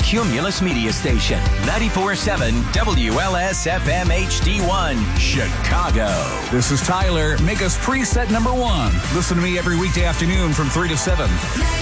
Cumulus Media Station, 94.7 WLS-FM HD1, Chicago. This is Tyler. Make us preset number 1. Listen to me every weekday afternoon from 3 to 7.